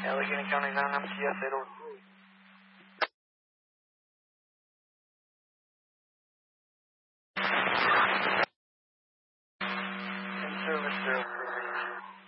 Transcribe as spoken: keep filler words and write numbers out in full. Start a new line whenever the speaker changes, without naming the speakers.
Allegheny County nine M T S eight oh three. In service zero three.